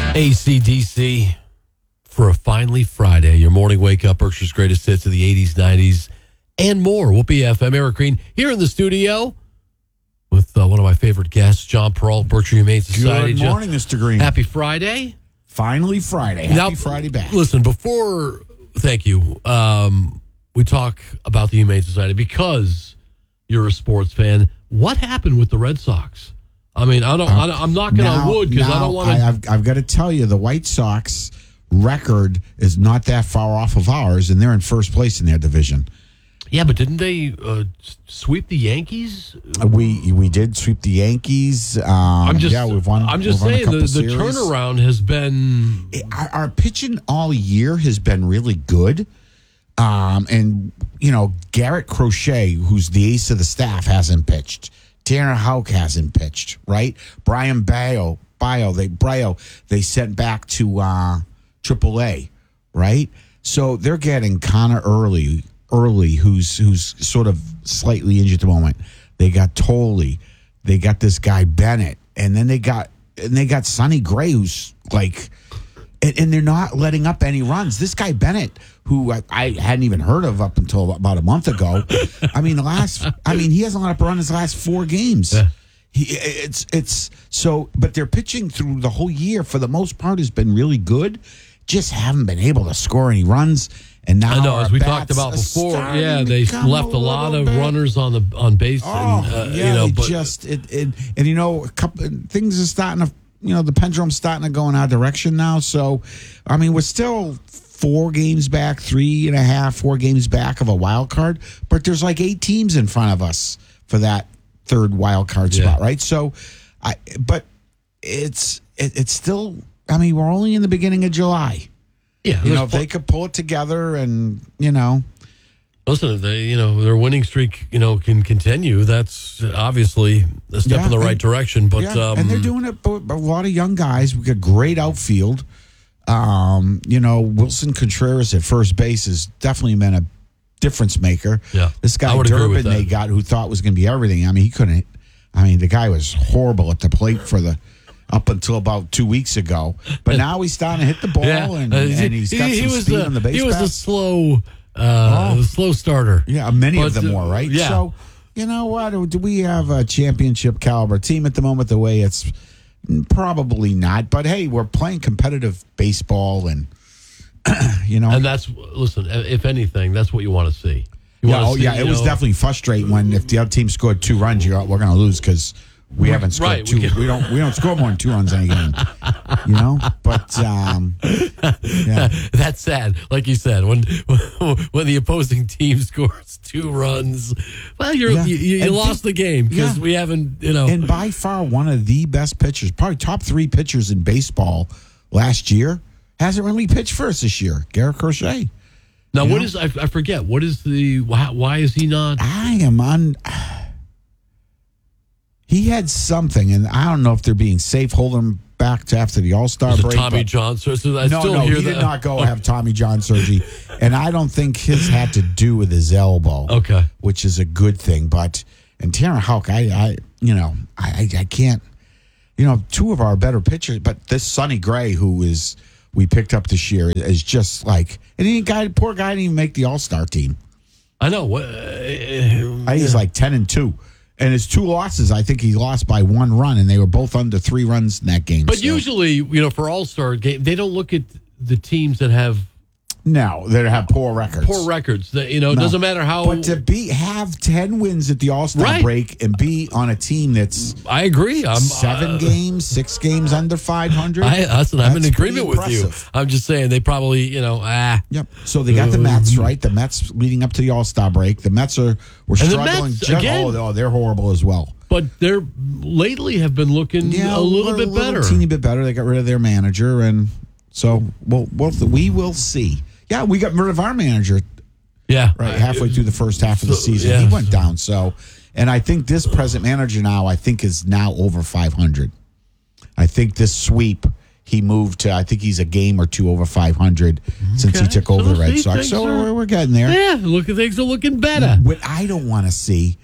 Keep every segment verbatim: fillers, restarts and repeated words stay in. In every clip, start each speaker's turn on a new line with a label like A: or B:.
A: A C D C for a finally Friday. Your morning wake up, Berkshire's greatest hits of the eighties, nineties, and more. Whoopee F M. Eric Green here in the studio with uh, one of my favorite guests, John Peralt, Berkshire Humane Society.
B: Good morning,
A: John,
B: Mister Green.
A: Happy Friday.
B: Finally Friday. Happy
A: now,
B: Friday back.
A: Listen, before, thank you, um, we talk about the Humane Society because you're a sports fan. What happened with the Red Sox? I mean, I don't. Uh, I'm knocking on wood because I don't want to.
B: I've, I've got to tell you, the White Sox record is not that far off of ours, and they're in first place in their division.
A: Yeah, but didn't they uh, sweep the Yankees?
B: Uh, we we did sweep the Yankees. Um,
A: I'm just.
B: Yeah, we've won.
A: I'm just
B: we've
A: saying
B: won a
A: the,
B: couple
A: the
B: series.
A: turnaround has been.
B: It, our, our pitching all year has been really good. Um, and you know, Garrett Crochet, who's the ace of the staff, hasn't pitched. Tanner Houck hasn't pitched, right? Brian Bayo, Bio, they Brio, they sent back to uh, triple A, right? So they're getting Connor Early, Early, who's who's sort of slightly injured at the moment. They got Tolley, they got this guy Bennett, and then they got and they got Sonny Gray, who's like, and, and they're not letting up any runs. This guy Bennett, who I, I hadn't even heard of up until about a month ago. I mean, the last, I mean, he hasn't let up a run his last four games. Yeah. He, it's, it's so, but their pitching through the whole year, for the most part, has been really good. Just haven't been able to score any runs. And now,
A: I know, as we talked about before, yeah, they left a, a lot of bit. runners on the on base.
B: Oh,
A: and, uh,
B: yeah,
A: you know,
B: it
A: but
B: just it, it, and you know, a couple things are starting to, you know, the pendulum's starting to go in our direction now. So, I mean, we're still four games back, three and a half, four games back of a wild card, but there's like eight teams in front of us for that third wild card
A: yeah.
B: spot, right? So, I but it's it, it's still. I mean, we're only in the beginning of July.
A: Yeah,
B: you know, if they could pull it together, and you know,
A: listen, they you know their winning streak, you know, can continue. That's obviously a step
B: yeah,
A: in the right
B: and,
A: direction. But
B: yeah,
A: um,
B: and they're doing it. But a lot of young guys. We got great outfield. Um, you know, Wilson Contreras at first base has definitely been a difference maker.
A: Yeah,
B: this guy Durbin they got, who thought was going to be everything. I mean, he couldn't. I mean, the guy was horrible at the plate for the up until about two weeks ago. But now he's starting to hit the ball, yeah. and, and he's got
A: he,
B: some
A: he was
B: speed
A: a,
B: on the base.
A: He was
B: pass.
A: a slow, uh,
B: oh.
A: slow starter.
B: Yeah, many
A: but,
B: of them were right.
A: Yeah.
B: So you know what? Do we have a championship caliber team at the moment? The way it's. Probably not, but hey, we're playing competitive baseball, and you know,
A: and that's listen. If anything, that's what you want to see. You
B: yeah, oh
A: see,
B: yeah, it
A: know,
B: was definitely frustrating when if the other team scored two runs, you're we're going to lose because we haven't scored
A: right,
B: two.
A: We,
B: we don't we don't score more than two runs in a game, you know. But um, yeah,
A: that's sad. Like you said, when when the opposing team scores two runs, well, you're, yeah. you you, you lost the, the game because yeah. we haven't, you know.
B: And by far one of the best pitchers, probably top three pitchers in baseball last year, hasn't really pitched for us this year. Garrett Crochet.
A: Now, you what know? is I, I forget what is the why, why is he not?
B: I am on. He had something, and I don't know if they're being safe, holding him back to after the All-Star break.
A: Tommy John surgery. I
B: no,
A: still
B: no,
A: hear
B: he
A: that.
B: did not go have Tommy John surgery, and I don't think his had to do with his elbow.
A: Okay,
B: which is a good thing. But and Tanner Houck, I, I, you know, I, I can't, you know, two of our better pitchers, but this Sonny Gray, who is we picked up this year, is just like, and he guy, poor guy, didn't even make the All-Star team.
A: I know. Uh,
B: I think he's like ten and two. And his two losses, I think he lost by one run, and they were both under three runs in that game.
A: But
B: so.
A: usually, you know, for All-Star game, they don't look at the teams that have
B: no, that have poor records.
A: Poor records. That, you know, it no. doesn't matter how.
B: But to be have ten wins at the All-Star
A: right.
B: break and be on a team that's
A: I agree. I'm
B: seven
A: uh,
B: games, six games under five hundred.
A: I, that's, I'm in agreement with you. I'm just saying they probably, you know, ah.
B: Yep. So they got the Mets, right? The Mets leading up to the All-Star break. The Mets are were
A: and
B: struggling.
A: The Mets, again,
B: oh, they're horrible as well.
A: But they're lately have been looking
B: yeah,
A: a little
B: a
A: bit
B: little,
A: better,
B: a teeny bit better. They got rid of their manager, and so we'll, we'll we will see. Yeah, we got rid of our manager.
A: Yeah,
B: right halfway through the first half of the season,
A: yeah.
B: he went down. So, and I think this present manager now, I think is now over five hundred. I think this sweep he moved to. I think he's a game or two over five hundred okay. since he took over so the Red Sox. So are, we're, we're getting there.
A: Yeah, look, things are looking better.
B: What I don't want to see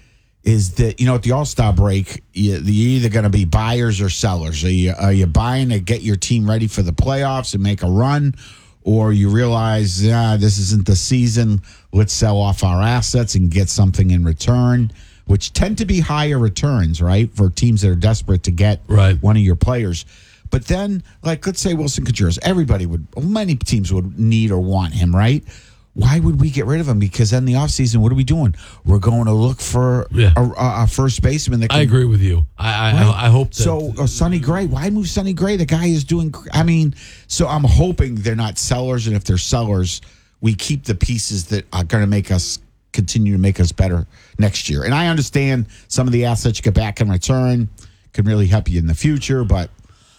B: is that, you know, at the All-Star break, you, you're either going to be buyers or sellers. Are you, are you buying to get your team ready for the playoffs and make a run? Or you realize, yeah, this isn't the season. Let's sell off our assets and get something in return, which tend to be higher returns, right, for teams that are desperate to get
A: right.
B: one of your players. But then, like, let's say Wilson Contreras, everybody would, many teams would need or want him, right? Why would we get rid of him? Because then the offseason, what are we doing? We're going to look for
A: yeah.
B: a, a, a first baseman that can.
A: I agree with you. I I,
B: right?
A: I hope that.
B: So, uh, Sonny Gray, why move Sonny Gray? The guy is doing, I mean, so I'm hoping they're not sellers. And if they're sellers, we keep the pieces that are going to make us continue to make us better next year. And I understand some of the assets you get back in return can really help you in the future, but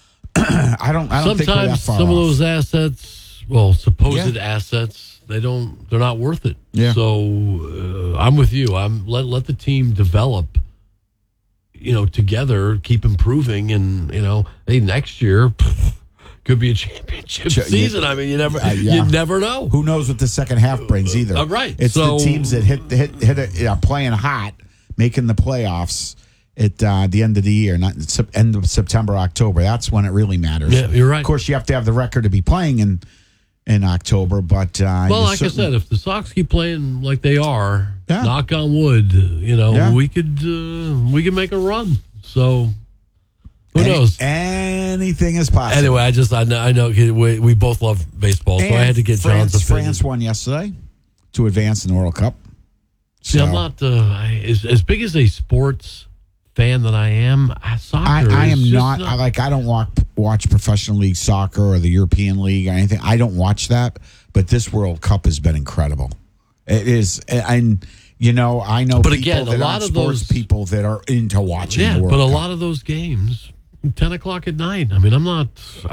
B: I don't, I don't
A: Sometimes
B: think we're that far
A: some
B: off.
A: of those assets, well, supposed
B: Yeah.
A: assets, they don't, they're not worth it.
B: Yeah.
A: So uh, I'm with you. I'm let let the team develop, you know, together, keep improving, and you know, hey, next year pff, could be a championship
B: Ch-
A: season. I mean, you never,
B: Uh, yeah.
A: you never know.
B: Who knows what the second half brings either?
A: Uh, right.
B: It's
A: So-
B: the teams that hit hit hit a, are playing hot, making the playoffs at uh, the end of the year, not sep- end of September, October. That's when it really matters.
A: Yeah, you're right.
B: Of course, you have to have the record to be playing in in October, but uh,
A: Well,
B: you
A: like I
B: certainly-
A: said, if the Sox keep playing like they are,
B: Yeah.
A: knock on wood, you know,
B: Yeah.
A: we could uh, we could make a run. So who
B: any-
A: knows?
B: anything is possible.
A: Anyway, I just I know I know we, we both love baseball, so I
B: And
A: had to get
B: France,
A: John's opinion.
B: France won yesterday to advance in the World Cup.
A: See, I'm
B: So-
A: not uh, I, as as big as a sports fan that I am. uh, Soccer,
B: I, I
A: is
B: am
A: just
B: not, I like I don't watch watch professional league soccer or the European League or anything. I don't watch that, but this World Cup has been incredible. It is, and you know, I know.
A: But
B: people
A: again, a
B: that
A: lot
B: aren't
A: of
B: sports
A: those-
B: people that are into watching
A: yeah,
B: the World
A: but a
B: Cup.
A: lot of those games, ten o'clock at night. I mean, I'm not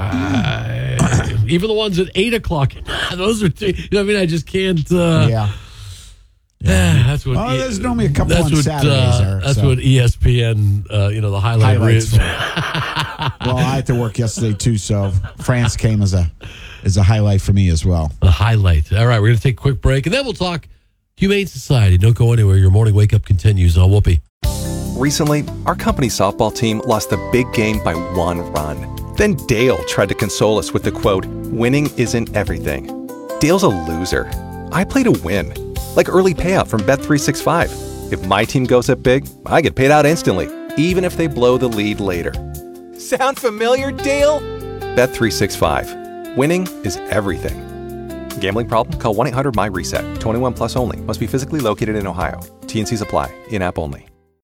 A: I, even the ones at eight o'clock. At night, those are two, you know. What I mean, I just can't. Uh,
B: yeah.
A: Yeah, that's what.
B: Oh, there's normally a couple
A: that's
B: on
A: what,
B: Saturdays
A: uh,
B: there,
A: That's
B: so.
A: what E S P N, uh, you know, the highlight
B: Highlights
A: reels.
B: Well, I had to work yesterday too, so France came as a as a highlight for me as well.
A: The highlight. All right, we're going to take a quick break, and then we'll talk Humane Society. Don't go anywhere. Your morning wake up continues on Whoopi.
C: Recently, our company softball team lost a big game by one run. Then Dale tried to console us with the quote, "Winning isn't everything." Dale's a loser. I play to win. Like early payout from Bet three sixty-five. If my team goes up big, I get paid out instantly, even if they blow the lead later. Sound familiar, Dale? Bet three sixty-five. Winning is everything. Gambling problem? Call one eight hundred M Y RESET. twenty-one plus only. Must be physically located in Ohio. T N Cs apply. In-app only.